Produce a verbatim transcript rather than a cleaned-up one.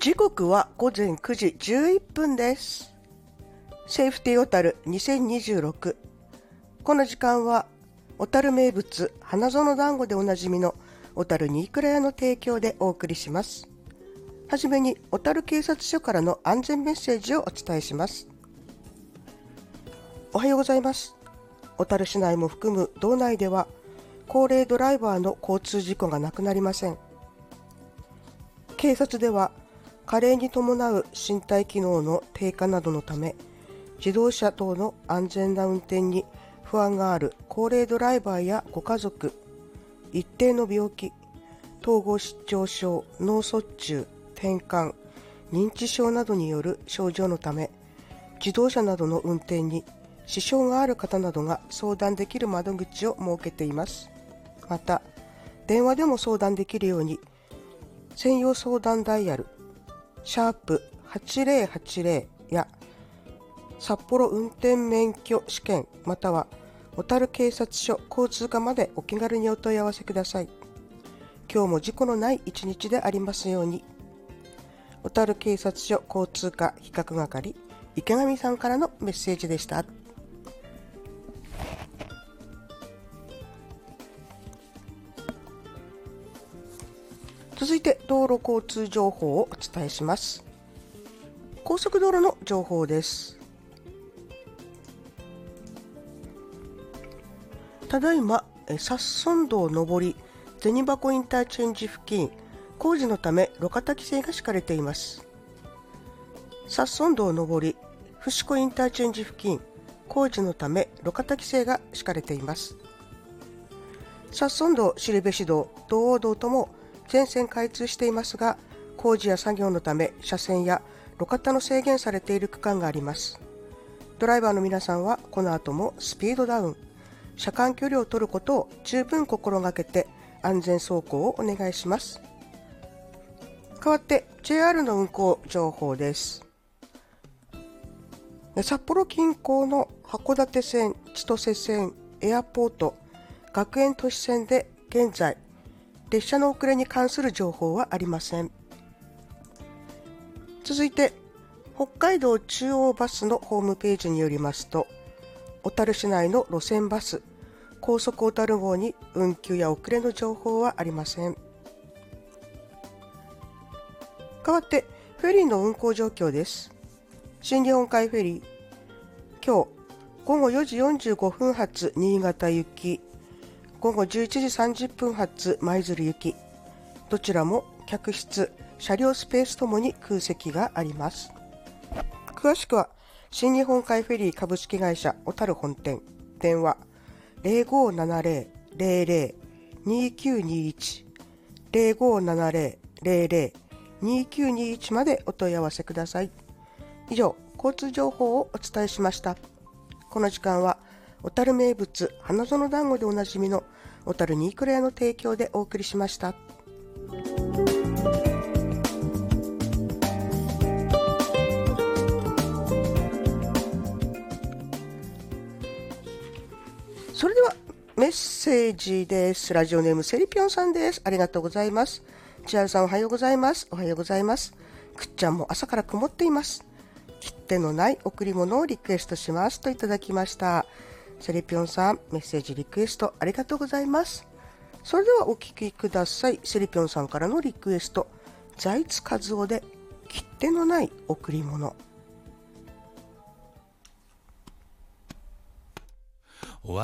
時刻は午前くじじゅういっぷんです。セーフティー小樽にせんにじゅうろく。この時間は小樽名物花園団子でおなじみの小樽新倉屋の提供でお送りします。はじめに小樽警察署からの安全メッセージをお伝えします。おはようございます。小樽市内も含む道内では高齢ドライバーの交通事故がなくなりません。警察では加齢に伴う身体機能の低下などのため、自動車等の安全な運転に不安がある高齢ドライバーやご家族、一定の病気、統合失調症、脳卒中、転換、認知症などによる症状のため、自動車などの運転に支障がある方などが相談できる窓口を設けています。また、電話でも相談できるように、専用相談ダイヤル、シャープはちぜろはちぜろや札幌運転免許試験または小樽警察署交通課までお気軽にお問い合わせください。今日も事故のない一日でありますように。小樽警察署交通課比較係池上さんからのメッセージでした。続いて道路交通情報をお伝えします。高速道路の情報です。ただいま札村道上り銭箱インターチェンジ付近工事のため路肩規制が敷かれています。札村道上り伏子インターチェンジ付近工事のため路肩規制が敷かれています。札村道後部市道道央道とも全線開通していますが、工事や作業のため車線や路肩の制限されている区間があります。ドライバーの皆さんはこの後もスピードダウン、車間距離を取ることを十分心がけて安全走行をお願いします。代わって ジェイアール の運行情報です。札幌近郊の函館線、千歳線、エアポート、学園都市線で現在列車の遅れに関する情報はありません。続いて北海道中央バスのホームページによりますと、小樽市内の路線バス高速小樽号に運休や遅れの情報はありません。代わってフェリーの運行状況です。新日本海フェリー、今日午後よじよんじゅうごふん発新潟行き、午後じゅういちじさんじゅっぷん発舞鶴行き、どちらも客室、車両スペースともに空席があります。詳しくは新日本海フェリー株式会社小樽本店、電話 ゼロごーななゼロ ゼロゼロ にきゅうにいち ゼロごーななゼロ ゼロゼロ にきゅうにいちまでお問い合わせください。以上、交通情報をお伝えしました。この時間は小樽名物花園団子でおなじみの小樽新倉屋の提供でお送りしました。それではメッセージです。ラジオネームセリピョンさんです。ありがとうございます。千春さんおはようございます。おはようございます。くっちゃんも朝から曇っています。切手のない贈り物をリクエストしますといただきました。セリピョンさん、メッセージリクエストありがとうございます。それではお聞きください。セリピョンさんからのリクエスト、財津和夫で切手のない贈り物。